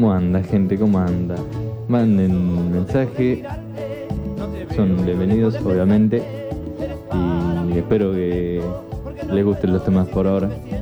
¿Cómo anda, gente? ¿Cómo anda? Manden mensaje. Son bienvenidos, obviamente. Y espero que les gusten los temas por ahora.